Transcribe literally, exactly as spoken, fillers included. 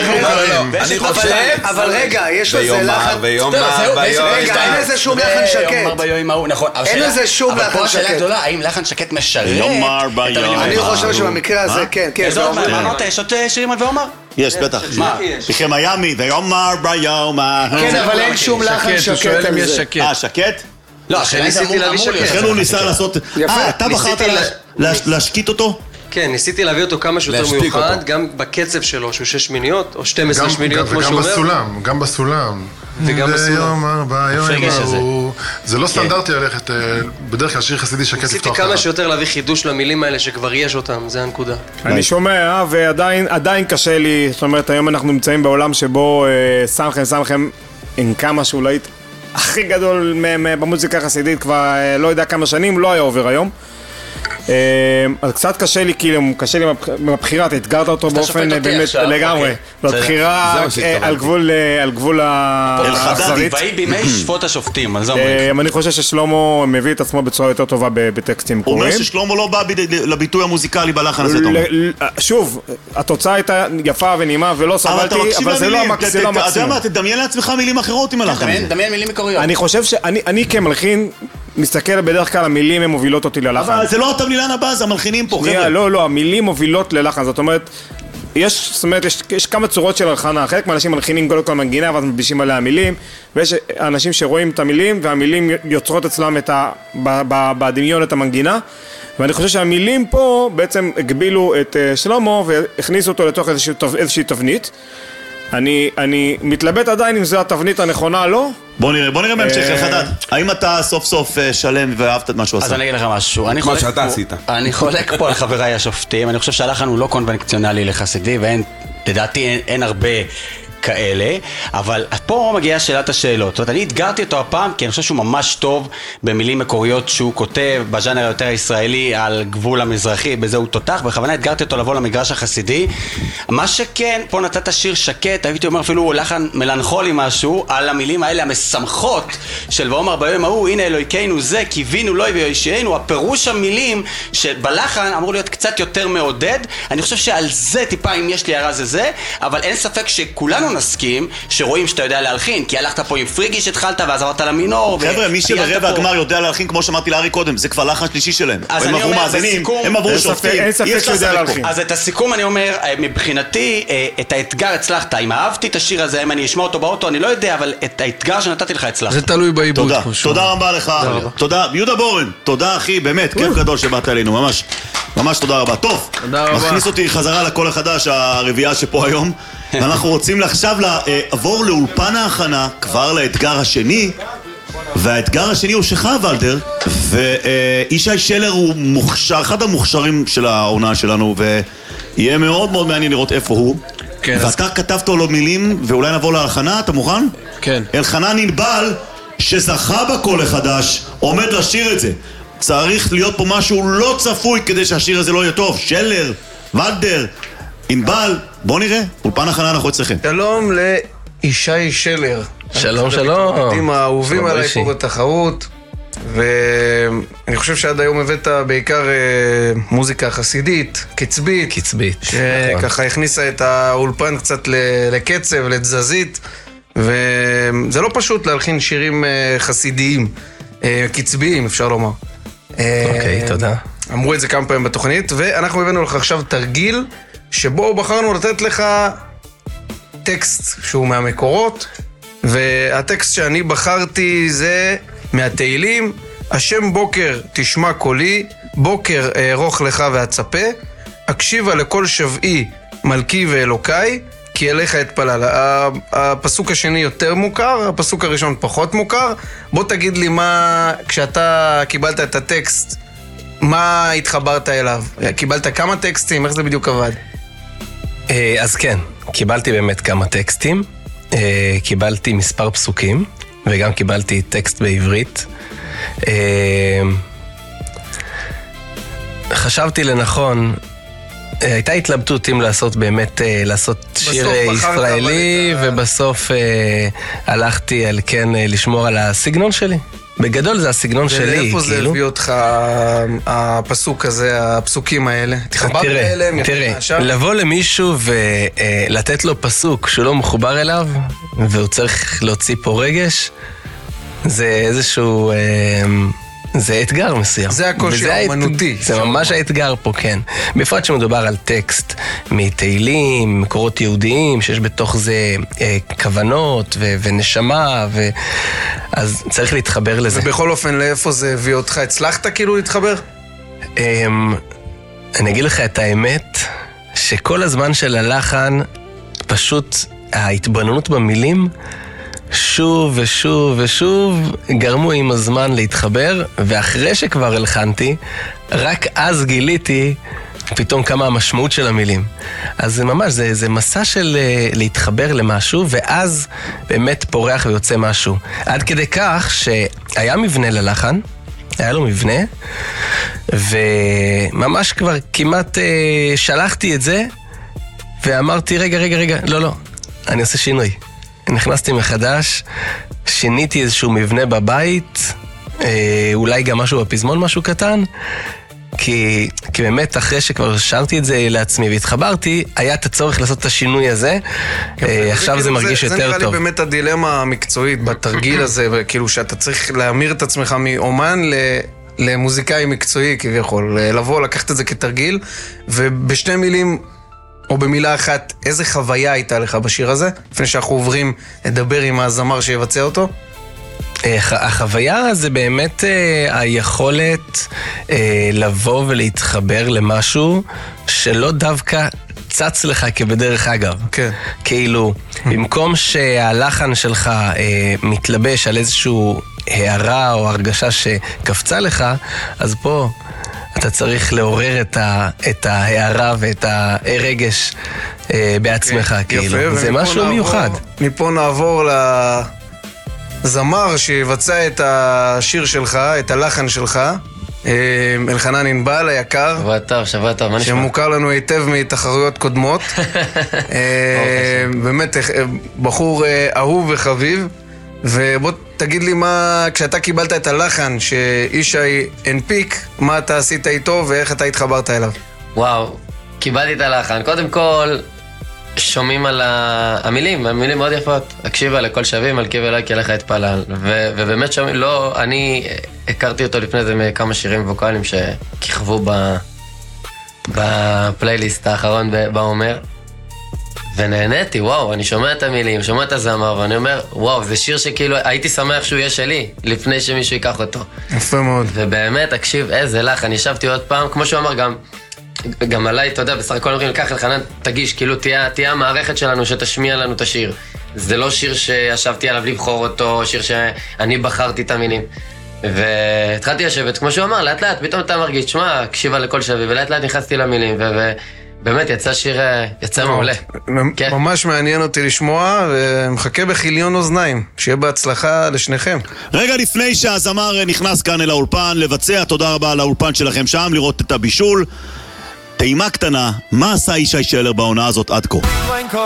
אני חושב... אבל רגע, יש לזה ויומר, לחן... ויומר, רגע, אין לזה שום לחן שקט. נכון. אין לזה שום לחן שקט. אבל פה השאלה גדולה, האם לחן שקט משרת את המילים? אני חושב שבמקרה הזה, כן, כן. מה אמרת? יש עוד שירים על ויומר? יש, בטח. מה? בכם מיאמי, ויומר ביומר. כן, אבל אין שום לחן שקט על זה. אה, שקט? לא, השאלה ניסיתי להביא שקט. לכן הוא ניסה לעשות... אה, אתה בחרת להשקיט אותו? כן, ניסיתי להביא אותו כמה שיותר מיוחד, גם בקצב שלו, שהוא שש שמיניות, או שתים עשרה שמיניות, כמו שהוא אומר. וגם בסולם, גם בסולם. וגם בסולם. זה לא סטנדרטי ללכת, בדרך כלל שיר חסידי שקט לפתוח. ניסיתי כמה שיותר להביא חידוש למילים האלה, שכבר יש אותם, זה הנקודה. אני שומע, ועדיין קשה לי, זאת אומרת, היום אנחנו נמצאים בעולם שבו סמכם, סמכם, עם כמה שאולי הכי גדול במוזיקה החסידית, כבר לא יודע כמה שנים, לא היה עובר היום. אז קצת קשה לי, כאילו, קשה לי מבחירה, אתה התגרת אותו באופן באמת לגמרי. זאת בחירה על גבול האכזרית. ויהי בימי שפוט השופטים, על זה אומרים. אני חושב ששלמה מביא את עצמו בצורה יותר טובה בטקסטים קוראים. הוא אומר ששלמה לא בא לביטוי המוזיקלי בלחן הזה, תומר. שוב, התוצאה הייתה יפה ונעימה ולא סבלתי, אבל זה לא המקסימום. אתה יודע מה, תדמיין לעצמך מילים אחרות עם הלחן הזה. דמיין מילים מקוריות. אני חושב שאני כמלחין מסתכל בדרך כלל, המילים הן מובילות אותי ללחן. אבל זה לא התבלילן הבא, זה המלחינים פה, חבר'ה. לא, לא, המילים מובילות ללחן, זאת אומרת, יש, זאת אומרת, יש, יש כמה צורות של הלחנה, חלק מהאנשים מלחינים כל כל מנגינה, ואז מלבישים עליה מילים, ויש אנשים שרואים את המילים, והמילים יוצרות אצלם את ה, ב, ב, בדמיון את המנגינה, ואני חושב שהמילים פה בעצם הגבילו את שלמה, והכניסו אותו לתוך איזושהי, איזושהי תבנית. אני, אני מתלבט עדיין אם זו התבנית הנכונה, לא? בוא נראה, בוא נראה בהמשך, אלחדד. האם אתה סוף סוף שלם ואהבת את מה שהוא עשה? אז אני אגיד לך משהו. כמו שאתה עשית. אני חולק פה על חבריי השופטים. אני חושב שהלחן הוא לא קונבנקציונלי לחסידי, ואין, לדעתי, אין הרבה כאלה, אבל פה מגיעה שאלת השאלות. זאת אומרת, אני אתגרתי אותו הפעם, כי אני חושב שהוא ממש טוב במילים מקוריות שהוא כותב, בז'אנר היותר ישראלי, על גבול המזרחי, בזה הוא תותח, בכוונה אתגרתי אותו לבוא למגרש החסידי. מה שכן, פה נתת שיר שקט, הייתי אומר אפילו לחן מלנכולי משהו, על המילים האלה המשמחות של ואומר ביום ההוא, הנה אלוהינו זה, קיווינו לא ויושיענו, הפירוש המילים שבלחן אמור להיות קצת יותר מעודד. אני חושב שעל זה טיפה, אם יש לי הערה זה זה, אבל אין ספק שכולנו נסכים שרואים שאתה יודע להלחין, כי הלכת פה עם פריגי שהתחלת ואז עברת למינור. חבר'ה, מי שברבע הגמר יודע להלחין, כמו שאמרתי לארי קודם, זה כבר לחן שלישי שלהם. הם עברו מאזינים, הם עברו שופטים. אין ספק שיודע להלחין. אז את הסיכום אני אומר, מבחינתי, את האתגר הצלחת. אם אהבתי את השיר הזה, אם אני אשמע אותו באוטו, אני לא יודע, אבל את האתגר שנתתי לך הצלחת. זה תלוי בעיבוד. תודה רבה לך. תודה. יהודה בורן, תודה אחי, באמת, כיף גדול שבאת אלינו, ממש. ממש תודה רבה. טוב, מכניס אותי חזרה לקול החדש, הרביעייה שפה היום. ואנחנו רוצים עכשיו לעבור לאולפן ההכנה, כבר לאתגר השני, והאתגר השני הוא שלך, ולדר, ואישי שלר הוא מוכשר, אחד המוכשרים של העונה שלנו, ויהיה מאוד מאוד מעניין לראות איפה הוא. כן, ואתה אז... כתבת לו מילים, ואולי נבוא להכנה, אתה מוכן? כן. אלחנן ענבל, שזכה בקול החדש, עומד לשיר את זה. צריך להיות פה משהו לא צפוי כדי שהשיר הזה לא יהיה טוב. שלר, ולדר, ענבל, בוא נראה, אולפן הכנה אנחנו אצלכם. שלום לאישי שלר. שלום, שלום. עם האהובים עליי פה בתחרות, ואני חושב שעד היום הבאת בעיקר מוזיקה חסידית, קצבית. קצבית. שככה הכניסה את האולפן קצת לקצב, לתזזית, וזה לא פשוט להלחין שירים חסידיים, קצביים אפשר לומר. אוקיי, תודה. אמרו את זה כמה פעמים בתוכנית, ואנחנו הבאנו לך עכשיו תרגיל, שבו בחרנו לתת לך טקסט שהוא מהמקורות, והטקסט שאני בחרתי זה מהתהילים, השם בוקר תשמע קולי, בוקר ארוך לך והצפה, הקשיבה לכל שבעי מלכי ואלוקי, כי אליך אתפלל. הפסוק השני יותר מוכר, הפסוק הראשון פחות מוכר. בוא תגיד לי מה, כשאתה קיבלת את הטקסט, מה התחברת אליו? קיבלת כמה טקסטים? איך זה בדיוק עבד? אז כן, קיבלתי באמת כמה טקסטים, קיבלתי מספר פסוקים, וגם קיבלתי טקסט בעברית. חשבתי לנכון, הייתה התלבטות אם לעשות באמת, לעשות שיר ישראלי, ובסוף הלכתי על כן לשמור על הסגנון שלי. בגדול זה הסגנון שלי, כאילו. ולאיפה זה הביא אותך, הפסוק הזה, הפסוקים האלה? תחברת אליהם? תראה, לבוא למישהו ולתת לו פסוק שהוא לא מחובר אליו, והוא צריך להוציא פה רגש, זה איזשהו... זה אתגר מסוים. זה הקושי האמנותי. זה ממש האתגר פה, כן. בפרט שמדובר על טקסט מתהילים, מקורות יהודיים, שיש בתוך זה אה, כוונות ו- ונשמה, ו... אז צריך להתחבר לזה. ובכל אופן, לאיפה זה הביא אותך? הצלחת כאילו להתחבר? אה, אני אגיד לך את האמת, שכל הזמן של הלחן, פשוט ההתבוננות במילים, שוב ושוב ושוב גרמו עם הזמן להתחבר, ואחרי שכבר הלחנתי, רק אז גיליתי פתאום כמה המשמעות של המילים. אז זה ממש, זה, זה מסע של להתחבר למשהו, ואז באמת פורח ויוצא משהו. עד כדי כך שהיה מבנה ללחן, היה לו מבנה, וממש כבר כמעט אה, שלחתי את זה, ואמרתי, רגע, רגע, רגע, לא, לא, אני עושה שינוי. נכנסתי מחדש, שיניתי איזשהו מבנה בבית, אה, אולי גם משהו בפזמון, משהו קטן, כי, כי באמת אחרי שכבר שרתי את זה לעצמי והתחברתי, היה את הצורך לעשות את השינוי הזה, אה, עכשיו זה מרגיש יותר טוב. זה נראה לי באמת הדילמה המקצועית בתרגיל הזה, וכאילו שאתה צריך להמיר את עצמך מאומן ל... למוזיקאי מקצועי כביכול, לבוא, לקחת את זה כתרגיל, ובשתי מילים... או במילה אחת, איזה חוויה הייתה לך בשיר הזה? לפני שאנחנו עוברים לדבר עם הזמר שיבצע אותו? החוויה זה באמת היכולת לבוא ולהתחבר למשהו שלא דווקא צץ לך כבדרך אגב. כן. כאילו, במקום שהלחן שלך מתלבש על איזשהו הערה או הרגשה שקפצה לך, אז פה... אתה צריך לעורר את, ה, את ההערה ואת הרגש אה, בעצמך, okay, כאילו. יפה, זה משהו נעבור, מיוחד. מפה נעבור לזמר שיבצע את השיר שלך, את הלחן שלך, אה, אלחנן ענבל היקר. שבוע טוב, שבוע טוב, מה נשמע? שמוכר לנו היטב מתחרויות קודמות. אה, באמת, בחור אה, אהוב וחביב. ובוא תגיד לי מה, כשאתה קיבלת את הלחן שאישי הנפיק, מה אתה עשית איתו ואיך אתה התחברת אליו? וואו, קיבלתי את הלחן. קודם כל, שומעים על המילים, המילים מאוד יפות. הקשיבה לכל שווים, על קיב אלוהי כי אליך אתפלל. ו- ובאמת שומעים, לא, אני הכרתי אותו לפני זה מכמה שירים ווקאליים שכיכבו ב- בפלייליסט האחרון בעומר. ונהניתי, וואו, אני שומע את המילים, שומע את הזמר, ואני אומר, וואו, זה שיר שכאילו הייתי שמח שהוא יהיה שלי, לפני שמישהו ייקח אותו. יפה מאוד. ובאמת, תקשיב, איזה לך, אני ישבתי עוד פעם, כמו שהוא אמר, גם, גם עליי, אתה יודע, בסך הכל אומרים, לקח אלחנן, תגיש, כאילו, תהיה, תהיה המערכת שלנו שתשמיע לנו את השיר. זה לא שיר שישבתי עליו לבחור אותו, שיר שאני בחרתי את המילים. והתחלתי לשבת, כמו שהוא אמר, לאט לאט, פתאום אתה מרגיש, שמה, הקשיבה לכל שבי, ולאט לאט נכנסתי למילים, ו... באמת, יצא שיר, יצא מעולה. ממש מעניין אותי לשמוע, ומחכה בחיליון אוזניים. שיהיה בהצלחה לשניכם. רגע לפני שהזמר נכנס כאן אל האולפן, לבצע, תודה רבה על האולפן שלכם שם, לראות את הבישול. טעימה קטנה, מה עשה ישי שלר בעונה הזאת עד כה?